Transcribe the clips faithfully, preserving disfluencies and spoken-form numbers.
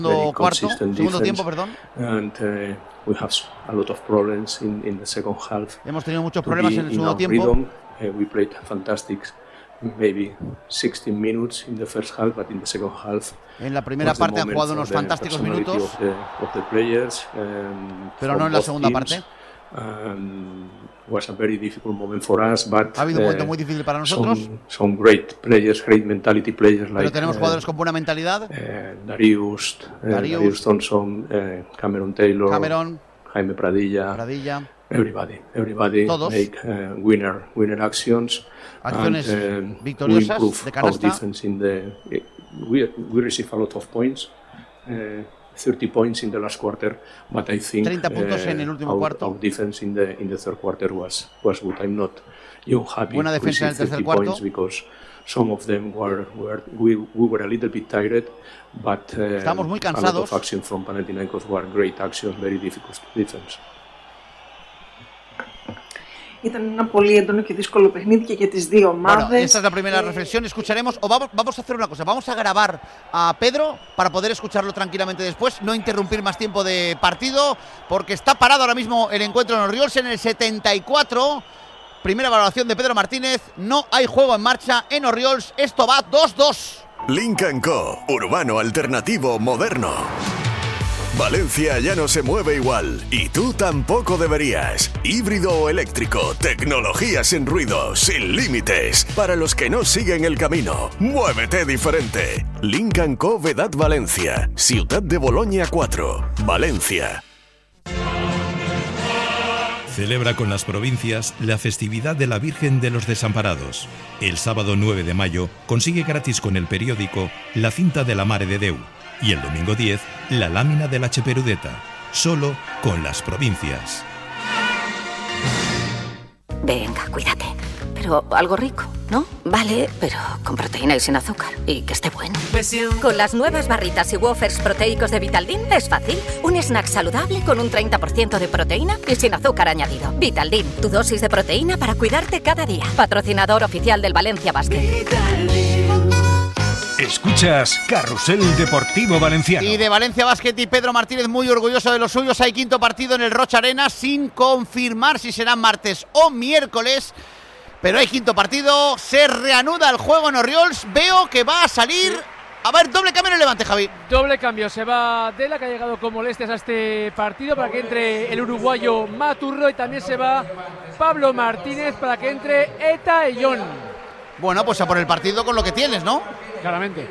Segundo cuarto, segundo tiempo, perdón. And, uh, we have a lot of problems in, in the second half. Hemos tenido muchos problemas en el segundo tiempo. Rhythm. Uh, we played fantastic, maybe sixteen minutes in the first half, but in the second half. En la primera parte han jugado unos fantásticos minutos, of the, of the players, um, pero no en la segunda teams. parte. Um, was a very difficult moment for us, but ha habido un momento uh, muy difícil para nosotros. Some, some great players, great mentality players like. Pero tenemos uh, jugadores con buena mentalidad. Uh, Darius, uh, Darius, Darius Thompson, uh, Cameron Taylor, Cameron, Jaime Pradilla, Pradilla. Everybody, everybody Todos. make uh, winner, winner actions. Acciones and, uh, victoriosas we improve de canasta. Our defense in the, we we receive a lot of points. Uh, thirty points in the last quarter, but I think treinta puntos uh, en el último our, cuarto. Our defense in the in the third quarter was was good. I'm not happy. Buena defensa en el tercer cuarto. Because some of them were, were we we were a little bit tired, but uh, estamos muy cansados. A lot of action from Panathinaikos were great actions, very difficult defense. Ήταν ένα πολύ έντονο και δύσκολο παιχνίδι και για τις δύο ομάδες. Bueno, esta es la primera reflexión. Escucharemos, o vamos, vamos a hacer una cosa. Vamos a grabar a Pedro para poder escucharlo tranquilamente después, no interrumpir más tiempo de partido, porque está parado ahora mismo el encuentro en Orriols en el setenta y cuatro. Primera valoración de Pedro Martínez. No hay juego en marcha en Orriols. Esto va dos dos. Lynk and Co. Urbano alternativo moderno. Valencia ya no se mueve igual, y tú tampoco deberías. Híbrido o eléctrico, tecnología sin ruido, sin límites. Para los que no siguen el camino, muévete diferente. Lynk and Co. Vedat Valencia, Ciutat de Boloña cuatro, Valencia. Celebra con las provincias la festividad de la Virgen de los Desamparados. El sábado nueve de mayo consigue gratis con el periódico la cinta de la Mare de Déu. Y el domingo diez, la lámina de la Cheperudeta, solo con las provincias. Venga, cuídate. Pero algo rico, ¿no? Vale, pero con proteína y sin azúcar. Y que esté bueno. Con las nuevas barritas y wafers proteicos de Vitaldin es fácil. Un snack saludable con un treinta por ciento de proteína y sin azúcar añadido. Vitaldin, tu dosis de proteína para cuidarte cada día. Patrocinador oficial del Valencia Basket. Escuchas Carrusel Deportivo Valenciano. Y de Valencia Basket y Pedro Martínez muy orgulloso de los suyos. Hay quinto partido en el Rocha Arena sin confirmar si será martes o miércoles. Pero hay quinto partido. Se reanuda el juego en Orriols. Veo que va a salir... A ver, doble cambio en el Levante, Javi. Doble cambio. Se va Dela, que ha llegado con molestias a este partido, para que entre el uruguayo Maturro. Y también se va Pablo Martínez para que entre Eta Eyón. Bueno, pues a por el partido con lo que tienes, ¿no? Claramente.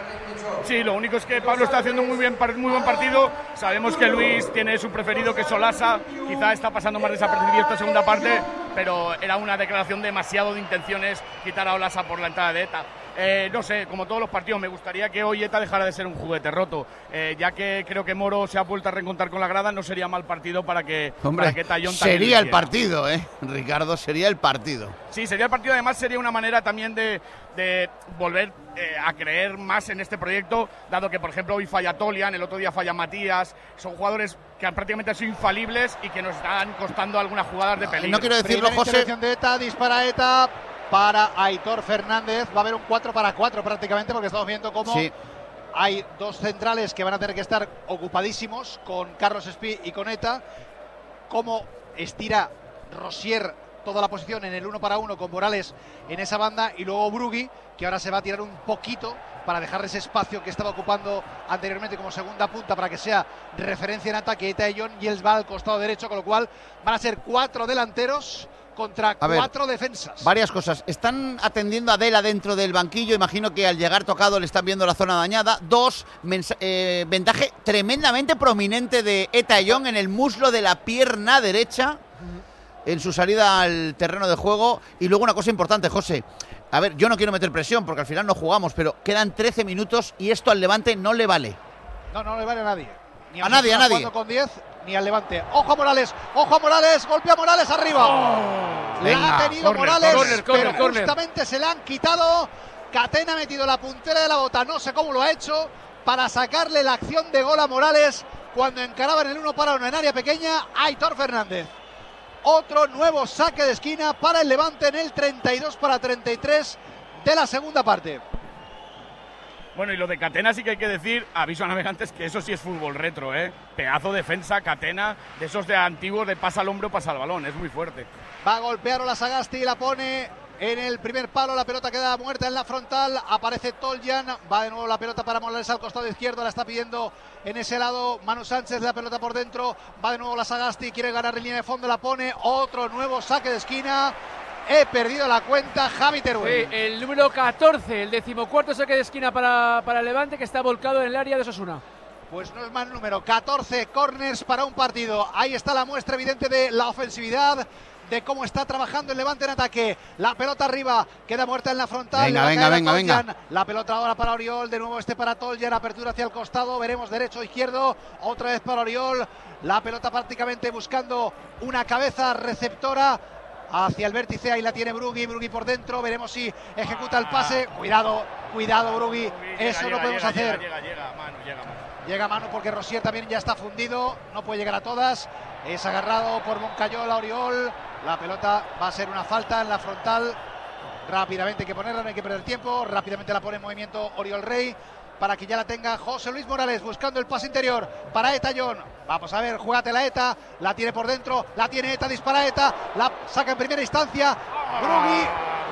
Sí, lo único es que Pablo está haciendo un muy, bien, muy buen partido. Sabemos que Luis tiene su preferido, que es Solasa. Quizá está pasando más desapercibido esta segunda parte, pero era una declaración demasiado de intenciones quitar a Olasa por la entrada de Eta. Eh, no sé, como todos los partidos, me gustaría que hoy Eta dejara de ser un juguete roto. Eh, ya que creo que Moro se ha vuelto a reencontrar con la grada, no sería mal partido para que, Hombre, para que Tallón también sería el hiciera. partido, ¿eh? Ricardo, sería el partido. Sí, sería el partido. Además, sería una manera también de, de volver eh, a creer más en este proyecto, dado que, por ejemplo, hoy falla Tolian, el otro día falla Matías. Son jugadores que prácticamente han sido infalibles y que nos están costando algunas jugadas de peligro. No quiero decirlo, Primera José. intervención de Eta, dispara Eta para Aitor Fernández. Va a haber un cuatro para cuatro prácticamente, porque estamos viendo cómo Sí. hay dos centrales que van a tener que estar ocupadísimos con Carlos Espí y con Eta. Cómo estira Rosier toda la posición en el uno para uno con Morales en esa banda, y luego Brugui, que ahora se va a tirar un poquito para dejar ese espacio que estaba ocupando anteriormente como segunda punta, para que sea referencia en ataque Eta Eyón, y él va al costado derecho, con lo cual van a ser cuatro delanteros contra A ver, cuatro defensas. Varias cosas. Están atendiendo a Dela dentro del banquillo. Imagino que al llegar tocado le están viendo la zona dañada. Dos, eh, vendaje tremendamente prominente de Eta Eyón en el muslo de la pierna derecha en su salida al terreno de juego. Y luego una cosa importante, José. A ver, yo no quiero meter presión porque al final no jugamos, pero quedan trece minutos y esto al Levante no le vale. No, no le vale a nadie. Ni A nadie, a nadie. cuatro con diez, ni al Levante. Ojo a Morales, ojo a Morales, golpea a Morales arriba. Oh, la venga, ha tenido corner, Morales, corner, corner, pero corner. justamente se la han quitado. Catena ha metido la puntera de la bota, no sé cómo lo ha hecho, para sacarle la acción de gol a Morales cuando encaraban el uno para uno en área pequeña. Aitor Fernández. Otro nuevo saque de esquina para el Levante en el treinta y dos para treinta y tres de la segunda parte. Bueno, y lo de Catena sí que hay que decir, aviso a navegantes, que eso sí es fútbol retro, ¿eh? Pedazo defensa, Catena, de esos de antiguos de pasa al hombro, pasa al balón, es muy fuerte. Va a golpear Ola Sagasti y la pone en el primer palo, la pelota queda muerta en la frontal, aparece Toljan, va de nuevo la pelota para Morales al costado izquierdo, la está pidiendo en ese lado Manu Sánchez, la pelota por dentro, va de nuevo la Sagasti, quiere ganar en línea de fondo, la pone, otro nuevo saque de esquina. He perdido la cuenta, Javi Teruel. Sí, el número catorce, el decimocuarto saque de esquina para, para Levante, que está volcado en el área de Osasuna. Pues no es mal número, catorce corners para un partido. Ahí está la muestra evidente de la ofensividad, de cómo está trabajando el Levante en ataque. La pelota arriba, queda muerta en la frontal. Venga, venga, venga, venga. La pelota ahora para Oriol, de nuevo este para Toljan, apertura hacia el costado, veremos derecho o izquierdo, otra vez para Oriol. La pelota prácticamente buscando una cabeza receptora hacia el vértice, ahí la tiene Brugui, Brugui por dentro, veremos si ejecuta el pase. Cuidado, cuidado Brugui, Brugui eso llega, no podemos llega, hacer. Llega, llega, llega, mano, llega, mano. Llega mano porque Rosier también ya está fundido, no puede llegar a todas. Es agarrado por Moncayola, Oriol. La pelota va a ser una falta en la frontal. Rápidamente hay que ponerla, no hay que perder tiempo. Rápidamente la pone en movimiento Oriol Rey para que ya la tenga José Luis Morales buscando el pase interior para Eta John. Vamos a ver, júgate la Eta, la tiene por dentro, la tiene Eta, dispara Eta, la saca en primera instancia. Brugui.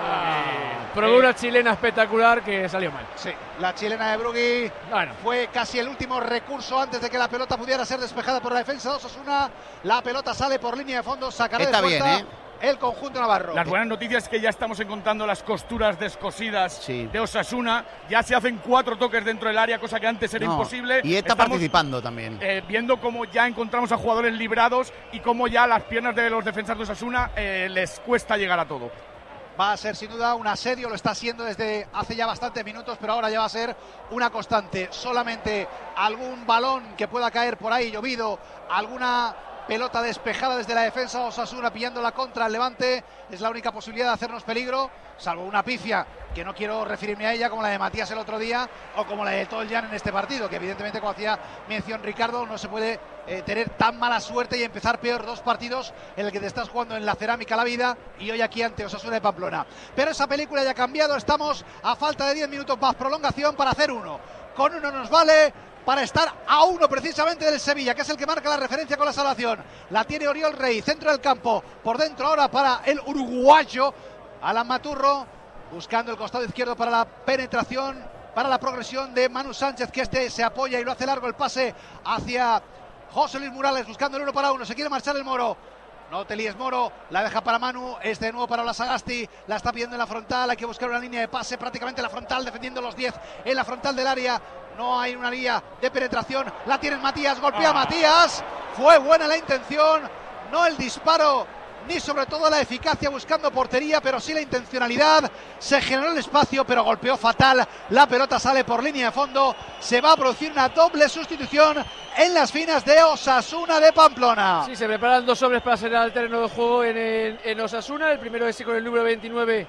Ah, probó una chilena espectacular que salió mal. Sí, la chilena de Brugui bueno. fue casi el último recurso antes de que la pelota pudiera ser despejada por la defensa de Osasuna. La pelota sale por línea de fondo, sacará Está de puerta bien, ¿eh? el conjunto navarro. Las buenas noticias es que ya estamos encontrando las costuras descosidas sí. de Osasuna. Ya se hacen cuatro toques dentro del área, cosa que antes era no. imposible. Y está Estamos, participando también. Eh, viendo cómo ya encontramos a jugadores librados y cómo ya las piernas de los defensas de Osasuna eh, les cuesta llegar a todo. Va a ser sin duda un asedio, lo está siendo desde hace ya bastantes minutos, pero ahora ya va a ser una constante. Solamente algún balón que pueda caer por ahí llovido, alguna pelota despejada desde la defensa, Osasuna pillando la contra el Levante, es la única posibilidad de hacernos peligro, salvo una pifia que no quiero referirme a ella como la de Matías el otro día o como la de Toljan en este partido, que evidentemente, como hacía mención Ricardo, no se puede eh, tener tan mala suerte y empezar peor dos partidos en el que te estás jugando en la cerámica la vida y hoy aquí ante Osasuna de Pamplona. Pero esa película ya ha cambiado, estamos a falta de diez minutos más prolongación para hacer uno. Con uno nos vale para estar a uno precisamente del Sevilla, que es el que marca la referencia con la salvación. La tiene Oriol Rey, centro del campo, por dentro ahora para el uruguayo Alan Maturro, buscando el costado izquierdo para la penetración, para la progresión de Manu Sánchez, que este se apoya y lo hace largo el pase hacia José Luis Morales, buscando el uno para uno, se quiere marchar el Moro. No te líes, Moro, la deja para Manu, este de nuevo para Ola Sagasti, la está pidiendo en la frontal, hay que buscar una línea de pase prácticamente en la frontal, defendiendo los diez en la frontal del área, no hay una línea de penetración, la tiene Matías, golpea ah. Matías, fue buena la intención, no el disparo, ni sobre todo la eficacia buscando portería, pero sí la intencionalidad, se generó el espacio, pero golpeó fatal, la pelota sale por línea de fondo, se va a producir una doble sustitución en las finas de Osasuna de Pamplona. Sí, se preparan dos hombres para salir al terreno de juego en, el, en Osasuna, el primero es con el número veintinueve,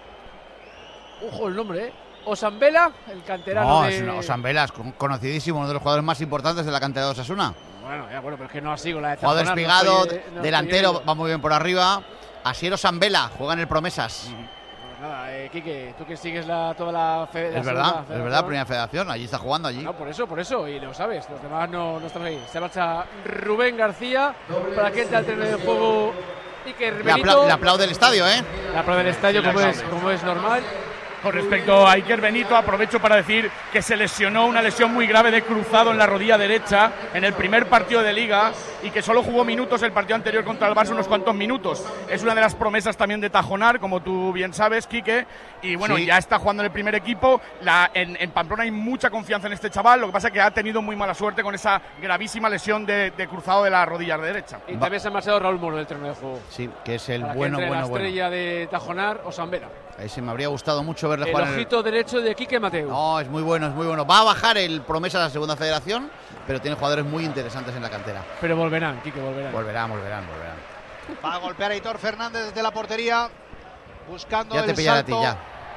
ojo el nombre, ¿eh? Osambela, el canterano no, de... es una, Osambela es conocidísimo, uno de los jugadores más importantes de la cantera de Osasuna. Bueno, ya, bueno, pero es que no sigo la de jugador Tajonar, espigado, no estoy, no delantero, estoy va muy bien por arriba. Asier Osambela, juega en el Promesas. Uh-huh. Pues nada, eh, Quique, tú que sigues la, toda la fe, Es verdad, es verdad, primera federación, allí está jugando allí. No, por eso, por eso, y lo sabes, los demás no, no estamos ahí. Se marcha Rubén García para que entre al terreno de juego Iker Benito. Le, apla le aplaude el estadio, ¿eh? Le aplaude el estadio, como es, como es normal. Con respecto a Iker Benito, aprovecho para decir que se lesionó una lesión muy grave de cruzado en la rodilla derecha en el primer partido de Liga y que solo jugó minutos el partido anterior contra el Barça, unos cuantos minutos. Es una de las promesas también de Tajonar, como tú bien sabes, Quique, y bueno, sí. ya está jugando en el primer equipo. La, en, en Pamplona hay mucha confianza en este chaval, lo que pasa es que ha tenido muy mala suerte con esa gravísima lesión de, de cruzado de la rodilla derecha. Y también se ha marchado Raúl Moro del terreno de juego. Sí, que es el para bueno, que entre bueno, la estrella bueno. de Tajonar, Osambela. Ese me habría gustado mucho verle el jugar. Ojito el... derecho de Quique Mateu. No, es muy bueno, es muy bueno. Va a bajar el Promesa a la segunda federación, pero tiene jugadores muy interesantes en la cantera. Pero volverán, Quique, volverán. Volverán, volverán, volverán. Va a golpear a Aitor Fernández desde la portería, buscando ya te el salto a ti, ya.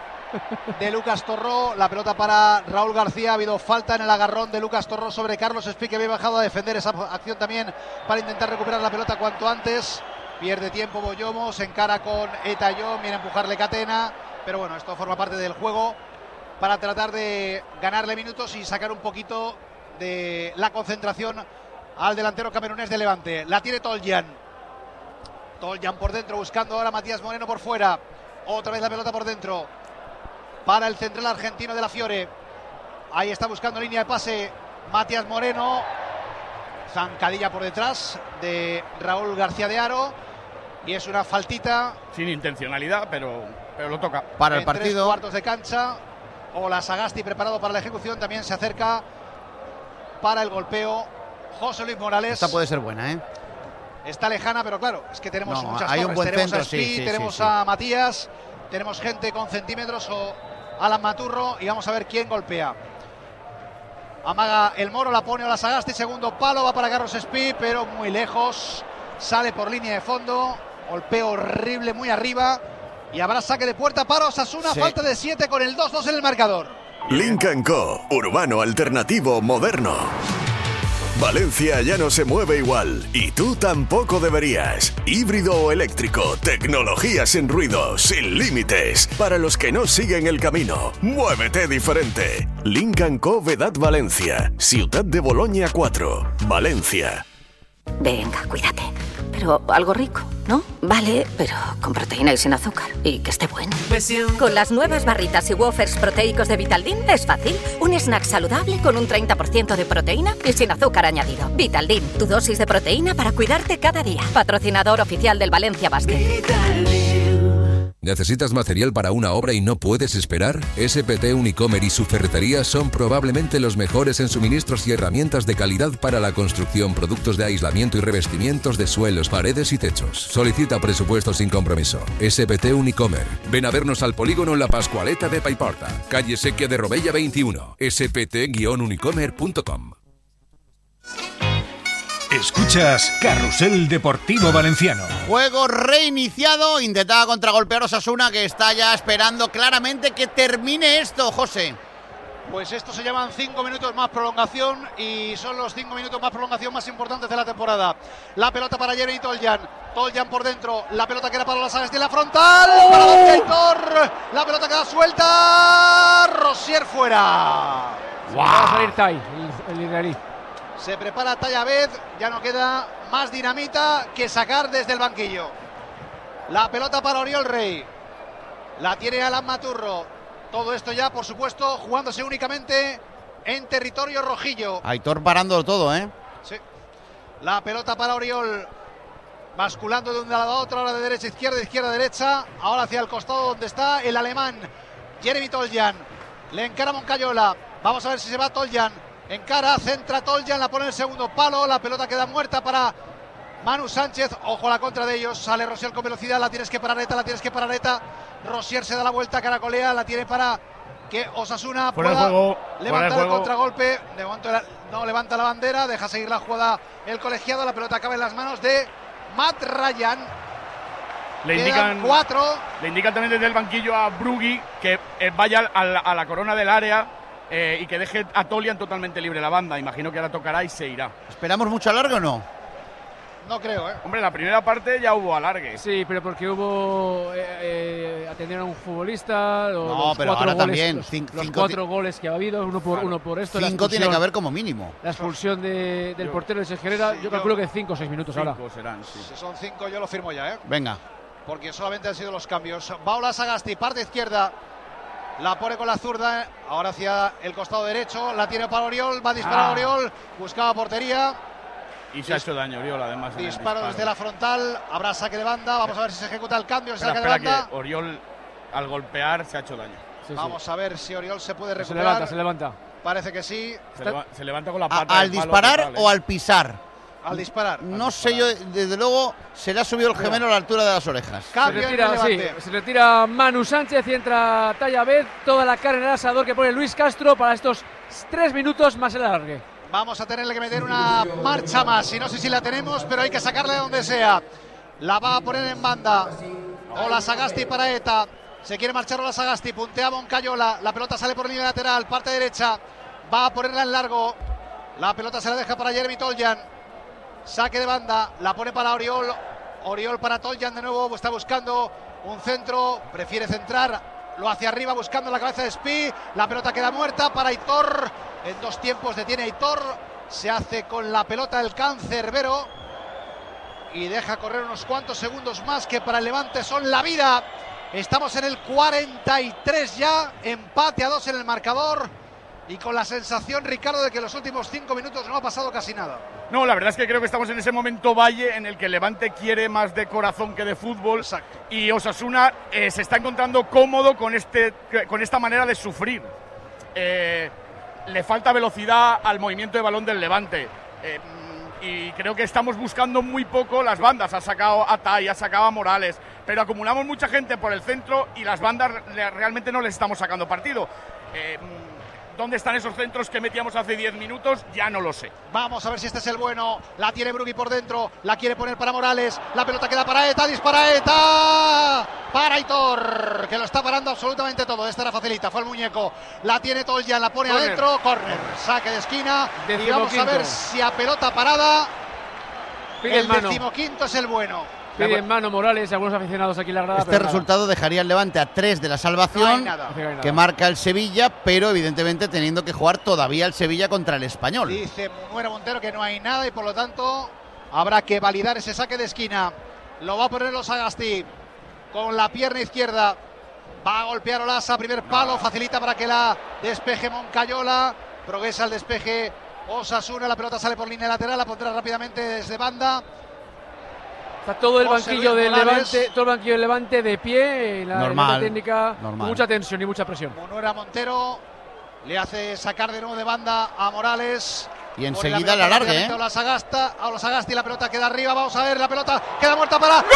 de Lucas Torró. La pelota para Raúl García. Ha habido falta en el agarrón de Lucas Torró sobre Carlos Espí, que había bajado a defender esa acción también para intentar recuperar la pelota cuanto antes. Pierde tiempo Boyomo, se encara con Eta John, viene a empujarle Catena. Pero bueno, esto forma parte del juego para tratar de ganarle minutos y sacar un poquito de la concentración al delantero camerunés de Levante. La tiene Toljan. Toljan por dentro, buscando ahora a Matías Moreno por fuera. Otra vez la pelota por dentro para el central argentino de la Fiore. Ahí está buscando línea de pase Matías Moreno. Zancadilla por detrás de Raúl García de Haro. Y es una faltita. Sin intencionalidad, pero, pero lo toca. Para el en partido. Tres cuartos de cancha. Ola Sagasti preparado para la ejecución. También se acerca para el golpeo José Luis Morales. Esta puede ser buena, ¿eh? Está lejana, pero claro, es que tenemos No, muchas hay torres. un buen tenemos centro, a Spi, sí, sí, tenemos sí, sí. a Matías, tenemos gente con centímetros o Alan Maturro y vamos a ver quién golpea. Amaga el Moro, la pone Ola Sagasti, segundo palo, va para Carlos Spi, pero muy lejos, sale por línea de fondo, golpeo horrible muy arriba y habrá saque de puerta para Osasuna, Sí. falta de siete con el dos dos en el marcador. Link and Co, urbano alternativo moderno. Valencia ya no se mueve igual y tú tampoco deberías. Híbrido o eléctrico, tecnología sin ruido, sin límites. Para los que no siguen el camino, muévete diferente. Link and Co Vedat Valencia, Ciudad de Boloña cuatro, Valencia. Venga, cuídate. Pero algo rico, ¿no? Vale, pero con proteína y sin azúcar. Y que esté bueno. Con las nuevas barritas y wafers proteicos de Vitaldin es fácil. Un snack saludable con un treinta por ciento de proteína y sin azúcar añadido. Vitaldin, tu dosis de proteína para cuidarte cada día. Patrocinador oficial del Valencia Basket. ¿Necesitas material para una obra y no puedes esperar? S P T Unicomer y su ferretería son probablemente los mejores en suministros y herramientas de calidad para la construcción, productos de aislamiento y revestimientos de suelos, paredes y techos. Solicita presupuesto sin compromiso. S P T Unicomer. Ven a vernos al polígono en La Pascualeta de Paiporta, calle Sequia de Robella veintiuno. S P T unicomer punto com. Escuchas Carrusel Deportivo Valenciano. Juego reiniciado, intentaba contragolpear Osasuna, que está ya esperando claramente que termine esto, José. Pues esto se llaman cinco minutos más prolongación y son los cinco minutos más prolongación más importantes de la temporada. La pelota para Jeremy Toljan. Toljan por dentro. La pelota queda para las Sagasti en la frontal. Para Don Aitor. La pelota queda suelta. Rosier fuera. Va a salir Tai, el, el israelí. Se prepara Tayabed. Ya no queda más dinamita que sacar desde el banquillo. La pelota para Oriol Rey. La tiene Alan Maturro. Todo esto ya, por supuesto, jugándose únicamente en territorio rojillo. Aitor parándolo todo, ¿eh? Sí. La pelota para Oriol. Basculando de un lado a otro, ahora de derecha a izquierda, de izquierda a derecha. Ahora hacia el costado donde está el alemán Jeremy Toljan. Le encara Moncayola. Vamos a ver si se va Toljan. Encara, centra Toljan, la pone en el segundo palo. La pelota queda muerta para Manu Sánchez. Ojo a la contra de ellos. Sale Rosier con velocidad. La tienes que parar, Eta, la tienes que parar, Eta. Rosier se da la vuelta, caracolea. La tiene para que Osasuna Fuera pueda el juego, levantar fuera el el juego. contragolpe. De momento la- no levanta la bandera. Deja seguir la jugada el colegiado. La pelota acaba en las manos de Matt Ryan. Le Quedan indican, cuatro. le indican también desde el banquillo a Brugui que eh, vaya a la, a la corona del área eh, y que deje a Toljan totalmente libre la banda. Imagino que ahora tocará y se irá. ¿Esperamos mucho alargue o no? No creo, ¿eh? Hombre, la primera parte ya hubo alargue. Sí, pero porque hubo eh, eh, atendieron a un futbolista. Los, No, los pero cuatro ahora goles, también, Los, cin- los cinco cuatro ti- goles que ha habido, uno por, Claro. uno por esto. la Cinco tiene expulsión- que haber como mínimo. La expulsión de- del Yo- portero de Sergio Herrera, sí, yo yo- calculo que cinco o seis minutos ahora. Cinco serán, sí. Si son cinco, yo lo firmo ya, ¿eh? Venga. Porque solamente han sido los cambios. Baula Sagasti, parte izquierda. La pone con la zurda. Ahora hacia el costado derecho. La tiene para Oriol. Va a disparar Ah. Oriol. Buscaba portería. Y se ha hecho daño, Oriol, además. en el Disparo desde la frontal. Habrá saque de banda. Vamos a ver si se ejecuta el cambio. Espera, Saque de espera, banda. que Oriol, al golpear, se ha hecho daño. Sí, sí. Vamos a ver si Oriol se puede Se recuperar. levanta, se levanta. Parece que sí. Se, leva- se levanta con la A- pata. ¿Al del palo disparar total, ¿eh? o al pisar? Al disparar. No sé yo, desde luego se le ha subido el gemelo a la altura de las orejas. Se Cambio en el retira, sí, Levante. se retira Manu Sánchez y entra Tayabed. Toda la carne en el asador que pone Luis Castro para estos tres minutos más el alargue. Vamos a tenerle que meter una marcha más. Y no sé si la tenemos, pero hay que sacarla de donde sea. La va a poner en banda. Ola Sagasti para Eta. Se quiere marchar Ola Sagasti. Puntea Moncayola. La pelota sale por línea lateral. Parte derecha. Va a ponerla en largo. La pelota se la deja para Jeremy Toljan. Saque de banda. La pone para Oriol. Oriol para Toljan de nuevo. Está buscando un centro. Prefiere centrar lo hace arriba buscando la cabeza de Spi, la pelota queda muerta para Aitor, en dos tiempos detiene Aitor, se hace con la pelota el cancerbero y deja correr unos cuantos segundos más que para el Levante son la vida. Estamos en el cuarenta y tres ya, empate a dos en el marcador y con la sensación, Ricardo, de que en los últimos cinco minutos no ha pasado casi nada. No, la verdad es que creo que estamos en ese momento valle en el que el Levante quiere más de corazón que de fútbol. Exacto. Y Osasuna eh, se está encontrando cómodo con, este, con esta manera de sufrir. Eh, le falta velocidad al movimiento de balón del Levante. Eh, y creo que estamos buscando muy poco las bandas. Ha sacado a Tai, ha sacado a Morales, pero acumulamos mucha gente por el centro y las bandas realmente no les estamos sacando partido. Eh, ¿Dónde están esos centros que metíamos hace diez minutos? Ya no lo sé. Vamos a ver si este es el bueno. La tiene Brugui por dentro. La quiere poner para Morales. La pelota queda para Eta. Dispara Eta. Para Aitor, que lo está parando absolutamente todo. Esta era facilita. Fue el muñeco. La tiene Toljan. La pone Corner. adentro. Córner. Saque de esquina. Decimoquinto. Y vamos a ver si a pelota parada. Pide el mano. decimoquinto es el bueno. Pide en mano Morales y algunos aficionados aquí en la grada. Este pero resultado nada. dejaría al Levante a tres de la No hay salvación, nada. No hay nada. que marca el Sevilla, pero evidentemente teniendo que jugar todavía el Sevilla contra el Español. Dice Munuera Montero que no hay nada y por lo tanto habrá que validar ese saque de esquina. Lo va a poner los Sagasti con la pierna izquierda. Va a golpear Olasa, primer palo, facilita para que la despeje Moncayola. Progresa el despeje Osasuna, la pelota sale por línea lateral, la pondrá rápidamente desde banda. Está todo el José banquillo Luis del Morales. Levante, todo el banquillo del Levante de pie, en la Normal, nota técnica, normal. con mucha tensión y mucha presión. Munuera Montero le hace sacar de nuevo de banda a Morales. Y enseguida la largue, ¿eh? A la Sagasta, a los Sagasti, la pelota queda arriba, vamos a ver, la pelota queda muerta para... ¡Gol!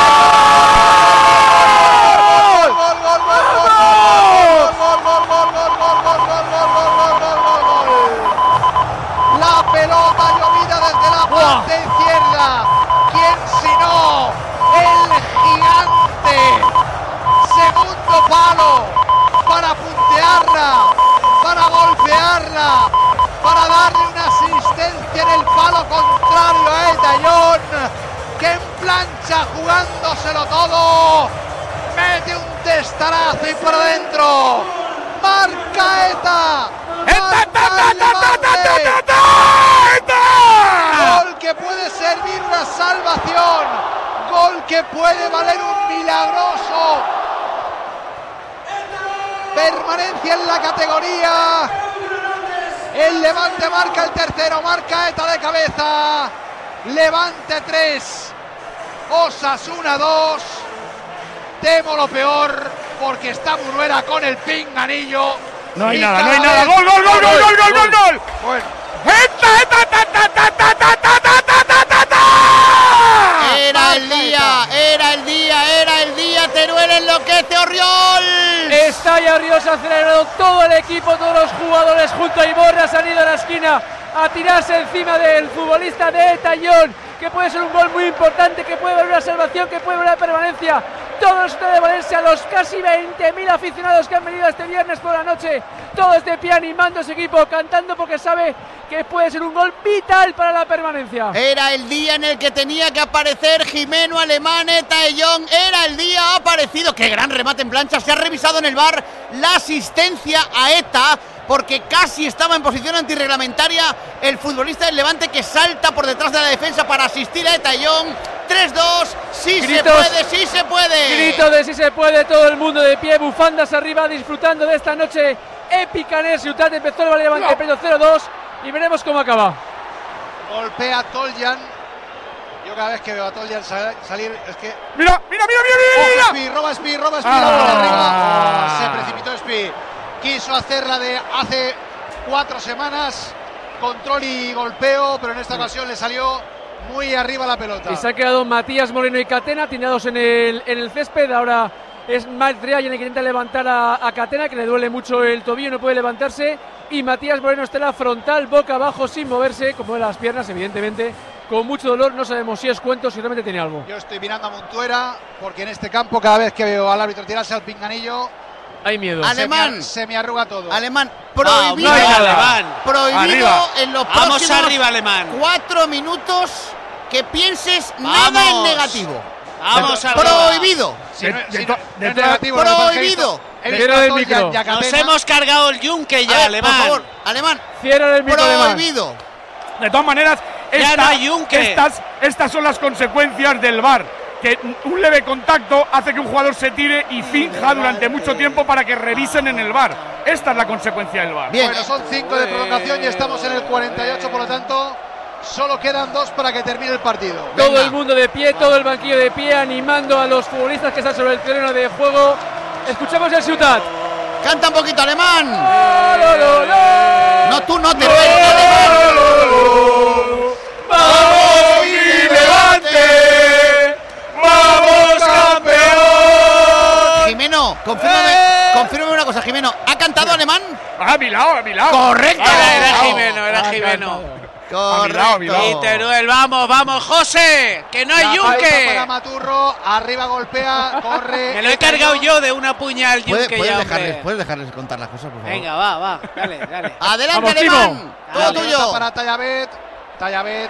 ¡Gol, gol, gol, gol, gol, gol, gol, gol, gol, gol, gol, gol, gol, gol, gol, gol! La pelota llovida desde la parte izquierda. ¿Quién si no? El gigante. Segundo palo para puntearla, para golpearla, para darle una asistencia en el palo contrario a Etayón, que en plancha jugándoselo todo, mete un testarazo y por adentro, marca Eta, marca el Levante. Gol que puede servir una salvación, gol que puede valer un milagroso permanencia en la categoría. El Levante marca el tercero, marca Eta de cabeza. Levante tres, Osasuna dos. Temo lo peor porque está Munuera con el pinganillo. No hay y nada, cada no hay nada. vez- ¡Gol, gol, gol, gol, gol, gol, gol, gol! Bueno, ¡Eta, eta, ta, ta, ta, ta, ta, ta, ta, ta, ta, ta, ta! Era el día, era el día, era el día. Teruel enloquece, Orriol. Estalla Ríos, ha acelerado todo el equipo, todos los jugadores junto a Iborra, han ido a la esquina a tirarse encima del futbolista de Etayón, que puede ser un gol muy importante, que puede haber una salvación, que puede haber una permanencia. Todo esto de Valencia, los casi veinte mil aficionados que han venido este viernes por la noche, todos de pie animando a ese equipo, cantando porque sabe que puede ser un gol vital para la permanencia. Era el día en el que tenía que aparecer Jimeno Alemán, Etayón. Era el día, ha aparecido. Qué gran remate en plancha. Se ha revisado en el V A R la asistencia a Eta, porque casi estaba en posición antirreglamentaria el futbolista del Levante, que salta por detrás de la defensa para asistir a Etayón. tres dos, sí se Gritos. puede, sí se puede. Grito de si se puede, todo el mundo de pie, bufandas arriba, disfrutando de esta noche épica en el Ciutat. Empezó el Levante perdiendo cero dos y veremos cómo acaba. golpea a Toljan. Yo cada vez que veo a Toljan sal- salir es que... ¡Mira, mira, mira, mira, mira! Ojo, Spi, roba Spi, roba Spi, Ah. la pone arriba. Oh, se precipitó Spi. Quiso hacer la de hace cuatro semanas, control y golpeo, pero en esta ocasión le salió muy arriba la pelota. Y se ha quedado Matías Moreno y Catena tirados en el, en el césped. Ahora es Mike Ryan el que intenta levantar a, a Catena, que le duele mucho el tobillo, no puede levantarse. Y Matías Moreno está en la frontal, boca abajo, sin moverse, como de las piernas, evidentemente, con mucho dolor. No sabemos si es cuento, si realmente tiene algo. Yo estoy mirando a Montuera, porque en este campo cada vez que veo al árbitro tirarse al pinganillo, hay miedo. Alemán. Se me, se me arruga todo. Alemán, prohibido, no hay nada. Alemán. prohibido Arriba. en los Vamos próximos arriba, Alemán. cuatro minutos que pienses Vamos. nada en negativo. Vamos a prohibido. Si no, si De- no- de- no es de- negativo, prohibido. el Cierra el Pato y micro. Yacatena. Nos hemos cargado el yunque ya, A ver, alemán. por favor, alemán. Cierra el micro, Alemán. Prohibido. De todas maneras, Ya esta- no hay yunque. estas, estas son las consecuencias del V A R. Que un leve contacto hace que un jugador se tire y finja durante mucho tiempo para que revisen en el V A R. Esta es la consecuencia del V A R. Bien. Bueno, son cinco de prolongación y estamos en el cuarenta y ocho, por lo tanto, solo quedan dos para que termine el partido. Todo Venga. el mundo de pie, todo el banquillo de pie, animando a los futbolistas que están sobre el terreno de juego. Escuchamos el Ciutat. Canta un poquito, alemán. ¡Lo, lo, lo! No, tú no te ves, alemán. ¡Vamos mi Levante! ¡Vamos campeón! Jimeno, confírmame, confírmame una cosa, Jimeno. ¿Ha cantado alemán? Ah, a mi lado, a mi lado. Correcto. Era, era Oh. Jimeno, era Jimeno. Mirao, mirao. Correcto. Y Teruel, vamos, vamos, José, que no hay La falta yunque. para Maturro, arriba golpea, corre. Me lo he cargado yo de una puña al ¿Puedes, yunque puedes ya, dejarles, hombre. puedes dejarles contar las cosas, por favor? Venga, va, va, dale, dale. Adelante, Vamos, Timo. alemán. Todo La pelota tuyo. para Tallavet. Tallavet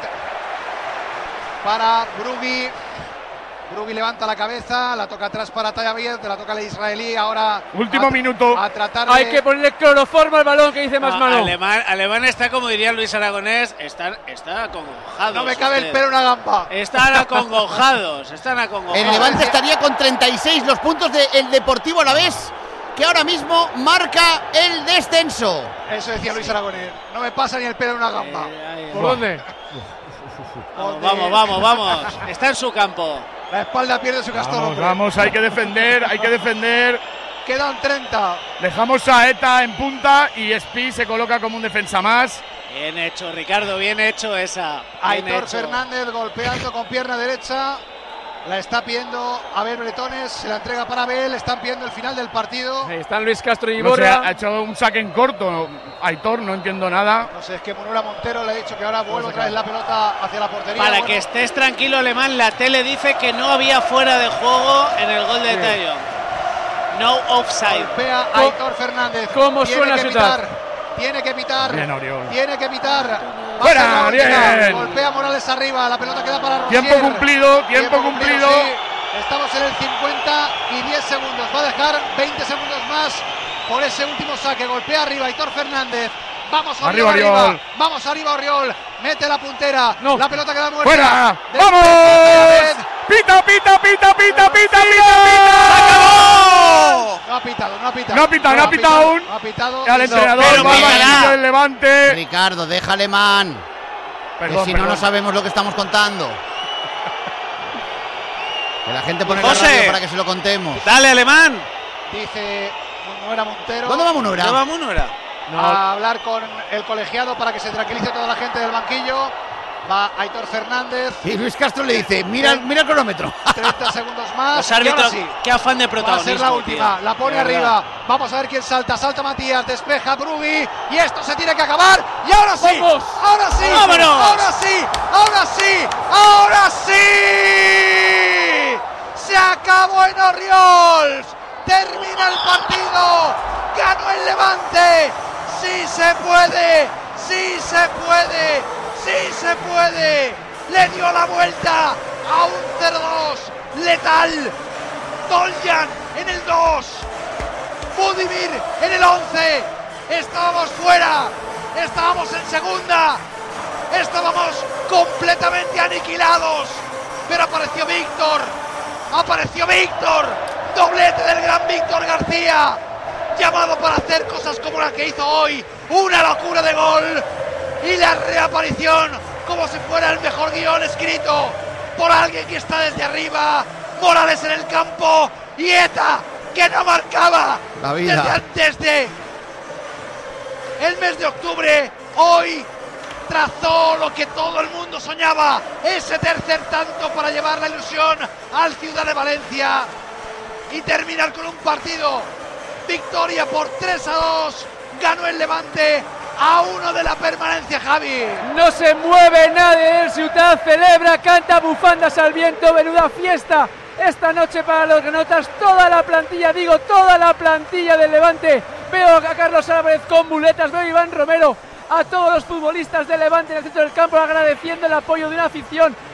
para Brugui. Brugui levanta la cabeza, la toca atrás para Tallavet, la toca el israelí. Ahora Último a, minuto. a tratar de... Hay que ponerle cloroformo al balón, que dice más No, malo. alemán, alemán está, como diría Luis Aragonés, están, están acongojados. No me cabe el ustedes. pelo en una gamba. Están acongojados, están acongojados. El Levante estaría con treinta y seis los puntos del Deportivo Alavés, que ahora mismo marca el descenso. Eso decía Luis Aragonés. No me pasa ni el pelo en una gamba. Eh, ¿Por dónde? Vamos, vamos, vamos, vamos. Está en su campo. La espalda pierde su castor. Vamos, hombre. vamos, hay que defender, hay que defender. Quedan treinta. Dejamos a Eta en punta y Spi se coloca como un defensa más. Bien hecho, Ricardo, bien hecho esa. Bien Aitor hecho. Fernández golpeando con pierna derecha. La está pidiendo Abel Bretones. Se la entrega para Abel. Están pidiendo el final del partido. Ahí están Luis Castro y No sé, Iborra. ha hecho un saque en corto. Aitor, no entiendo nada. No sé, es que Munura Montero le ha dicho que ahora vuelve otra vez la pelota hacia la portería. Para Bueno, que estés tranquilo, alemán, la tele dice que no había fuera de juego en el gol de Tallón. No offside. golpea a Aitor Fernández. ¿Cómo tiene suena que su pitar. tap? Tiene que pitar. Bien, Oriol. Tiene que pitar. Va a ¡Fuera! ser la última. Bien. Golpea Morales arriba. La pelota queda para Rosier. Tiempo cumplido, tiempo cumplido. sí. Estamos en el cincuenta y diez segundos. Va a dejar veinte segundos más por ese último saque. Golpea arriba Aitor Fernández. Vamos Arriba, arriba, Oriol. Vamos arriba, Oriol. Mete la puntera. No. La pelota queda muerta. ¡Fuera! Despeja ¡Vamos! Tallavet. ¡Pita, pita, pita, pita, pita, pita, ¡Acabó! No ha pitado, no ha pitado. No ha pitado, no ha pitado aún. No ha pitado. Al Y- entrenador pero va al pitará. banquillo del Levante. Ricardo, deja alemán. Perdón, que si no, perdón. no sabemos lo que estamos contando. Que la gente pone la José. radio para que se lo contemos. Dale, alemán. Dice Munera Montero. ¿Dónde va Munura? ¿Qué va Munura? A hablar con el colegiado para que se tranquilice toda la gente del banquillo. Va Aitor Fernández. Y Luis Castro le dice, mira, mira el cronómetro. treinta segundos más. Los y ahora árbitros, sí. qué afán de Va a ser protagonismo, la última. tío. La pone De verdad. arriba. Vamos a ver quién salta. Salta Matías. Despeja Brugui. Y esto se tiene que acabar. Y ahora sí. ¡Vamos! Ahora sí. ¡Vámonos! Ahora sí. Ahora sí. Ahora sí. Se acabó en Oriols. Termina el partido. Ganó el Levante. Sí se puede. Sí se puede. Sí se puede. Le dio la vuelta a un cero dos letal. Toljan en el dos. Budimir en el once. Estábamos fuera. Estábamos en segunda. Estábamos completamente aniquilados. Pero apareció Víctor. Apareció Víctor. Doblete del gran Víctor García. Llamado para hacer cosas como la que hizo hoy. Una locura de gol. Y la reaparición como si fuera el mejor guión escrito por alguien que está desde arriba. Morales en el campo. Y Eta, que no marcaba La vida. desde antes de el mes de octubre. Hoy trazó lo que todo el mundo soñaba, ese tercer tanto para llevar la ilusión al Ciudad de Valencia y terminar con un partido. Victoria por tres a dos. Ganó el Levante a uno de la permanencia, Javi. No se mueve nadie del Ciutat, celebra, canta bufandas al viento, menuda fiesta esta noche para los granotas, toda la plantilla, digo, toda la plantilla del Levante. Veo a Carlos Álvarez con muletas, veo a Iván Romero, a todos los futbolistas del Levante en el centro del campo agradeciendo el apoyo de una afición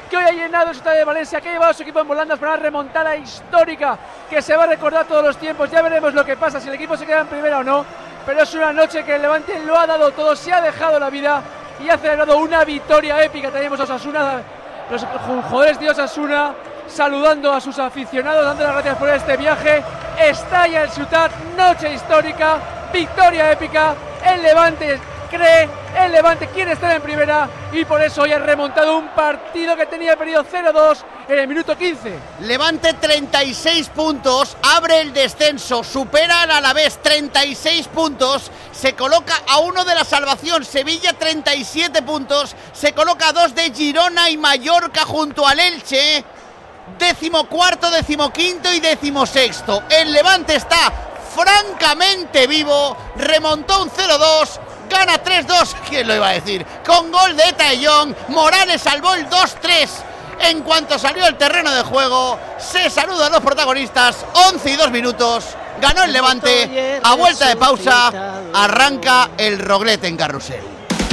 que hoy ha llenado el estadio de Valencia, que ha llevado a su equipo en volandas para una remontada histórica que se va a recordar todos los tiempos. Ya veremos lo que pasa, si el equipo se queda en primera o no, pero es una noche que el Levante lo ha dado todo, se ha dejado la vida y ha celebrado una victoria épica. Tenemos a Osasuna, los jugadores de Osasuna saludando a sus aficionados, dando las gracias por este viaje. Estalla el Ciutat, noche histórica, victoria épica. El Levante cree, el Levante quiere estar en primera y por eso hoy ha remontado un partido que tenía perdido cero dos en el minuto quince. Levante treinta y seis puntos, abre el descenso, supera al Alavés treinta y seis puntos, se coloca a uno de la salvación. Sevilla treinta y siete puntos, se coloca a dos de Girona y Mallorca junto al Elche. Décimo cuarto, décimo quinto y décimo sexto. El Levante está francamente vivo, remontó un cero dos, gana tres dos, ¿quién lo iba a decir? Con gol de Eta Young, Morales salvó el dos tres. En cuanto salió al terreno de juego, se saludan los protagonistas, once y dos minutos, ganó el Levante, a vuelta de pausa, arranca el Roglete en Carrusel.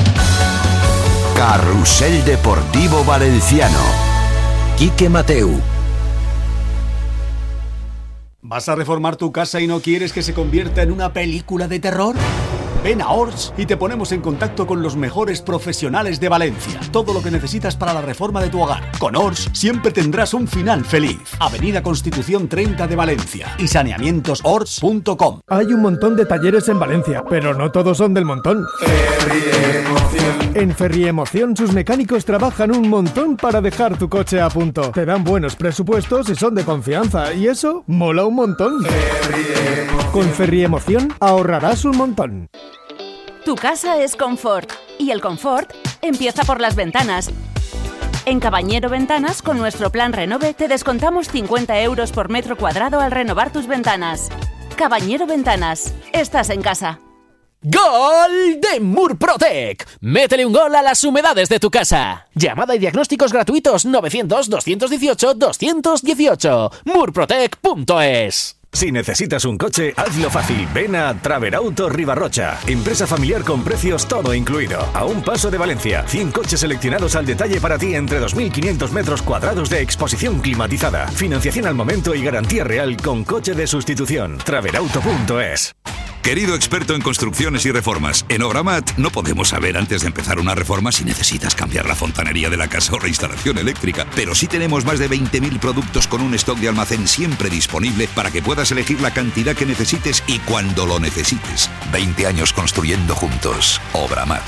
Carrusel Deportivo Valenciano. Quique Mateu. ¿Vas a reformar tu casa y no quieres que se convierta en una película de terror? Ven a Ors y te ponemos en contacto con los mejores profesionales de Valencia. Todo lo que necesitas para la reforma de tu hogar. Con Ors siempre tendrás un final feliz. Avenida Constitución treinta de Valencia y saneamientos ors punto com. Hay un montón de talleres en Valencia, pero no todos son del montón. Ferriemoción. En Ferriemoción sus mecánicos trabajan un montón para dejar tu coche a punto. Te dan buenos presupuestos y son de confianza, y eso mola un montón. Ferriemoción. Con Ferriemoción ahorrarás un montón. Tu casa es confort y el confort empieza por las ventanas. En Cabañero Ventanas, con nuestro plan Renove, te descontamos cincuenta euros por metro cuadrado al renovar tus ventanas. Cabañero Ventanas, estás en casa. ¡Gol de Murprotec! Métele un gol a las humedades de tu casa. Llamada y diagnósticos gratuitos novecientos, doscientos dieciocho, doscientos dieciocho. murprotec punto es. Si necesitas un coche, hazlo fácil. Ven a Traverauto Ribarrocha. Empresa familiar con precios todo incluido. A un paso de Valencia. cien coches seleccionados al detalle para ti entre dos mil quinientos metros cuadrados de exposición climatizada. Financiación al momento y garantía real con coche de sustitución. Traverauto punto es. Querido experto en construcciones y reformas, en Obramat no podemos saber antes de empezar una reforma si necesitas cambiar la fontanería de la casa o la instalación eléctrica, pero sí tenemos más de veinte mil productos con un stock de almacén siempre disponible para que puedas elegir la cantidad que necesites y cuando lo necesites. veinte años construyendo juntos. Obramat.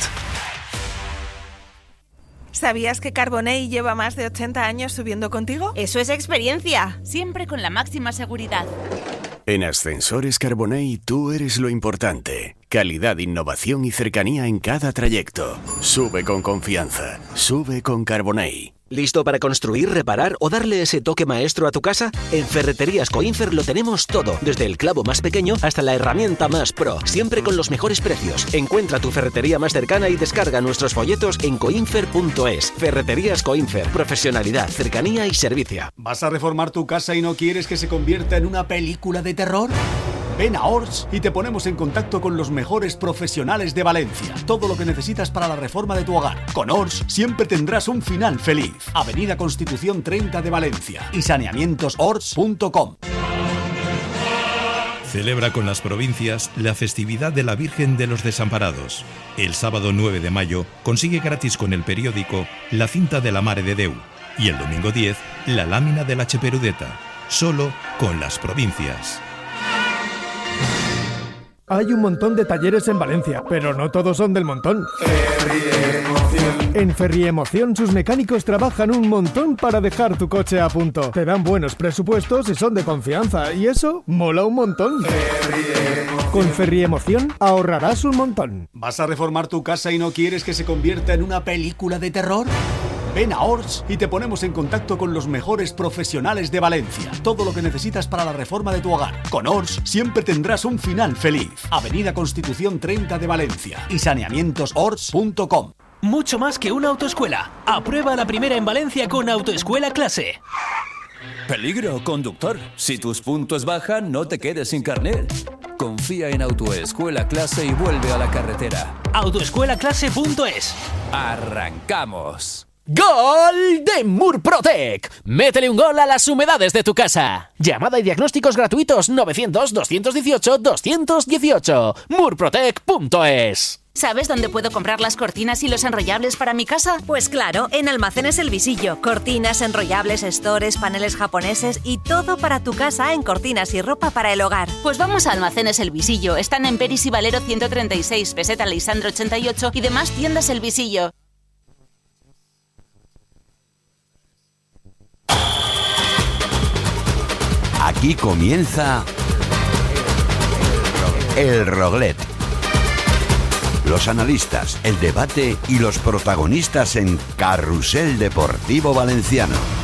¿Sabías que Carbonell lleva más de ochenta años subiendo contigo? Eso es experiencia, siempre con la máxima seguridad. En Ascensores Carbonell tú eres lo importante. Calidad, innovación y cercanía en cada trayecto. Sube con confianza. Sube con Carbonell. ¿Listo para construir, reparar o darle ese toque maestro a tu casa? En Ferreterías Coinfer lo tenemos todo, desde el clavo más pequeño hasta la herramienta más pro, siempre con los mejores precios. Encuentra tu ferretería más cercana y descarga nuestros folletos en coinfer punto es. Ferreterías Coinfer, profesionalidad, cercanía y servicio. ¿Vas a reformar tu casa y no quieres que se convierta en una película de terror? Ven a Ors y te ponemos en contacto con los mejores profesionales de Valencia. Todo lo que necesitas para la reforma de tu hogar. Con Ors siempre tendrás un final feliz. Avenida Constitución treinta de Valencia y saneamientos ors punto com. Celebra con las provincias la festividad de la Virgen de los Desamparados. El sábado nueve de mayo consigue gratis con el periódico la cinta de la Mare de Déu y el domingo diez la lámina de la Cheperudeta. Solo con las provincias. Hay un montón de talleres en Valencia, pero no todos son del montón. Ferriemoción. En Ferriemoción sus mecánicos trabajan un montón para dejar tu coche a punto. Te dan buenos presupuestos y son de confianza, y eso mola un montón. Ferriemoción. Con Ferriemoción ahorrarás un montón. ¿Vas a reformar tu casa y no quieres que se convierta en una película de terror? Ven a Ors y te ponemos en contacto con los mejores profesionales de Valencia. Todo lo que necesitas para la reforma de tu hogar. Con Ors siempre tendrás un final feliz. Avenida Constitución treinta de Valencia y saneamientos ors punto com. Mucho más que una autoescuela. Aprueba la primera en Valencia con Autoescuela Clase. Peligro, conductor. Si tus puntos bajan, no te quedes sin carnet. Confía en Autoescuela Clase y vuelve a la carretera. autoescuela clase punto es. ¡Arrancamos! ¡Gol de Murprotec! Métele un gol a las humedades de tu casa. Llamada y diagnósticos gratuitos novecientos, doscientos dieciocho, doscientos dieciocho. murprotec punto es. ¿Sabes dónde puedo comprar las cortinas y los enrollables para mi casa? Pues claro, en Almacenes El Visillo. Cortinas, enrollables, stores, paneles japoneses y todo para tu casa en cortinas y ropa para el hogar. Pues vamos a Almacenes El Visillo. Están en Peris y Valero ciento treinta y seis, Peseta Lisandro ochenta y ocho y demás tiendas El Visillo. Aquí comienza El Roglet. Los analistas, el debate y los protagonistas en Carrusel Deportivo Valenciano.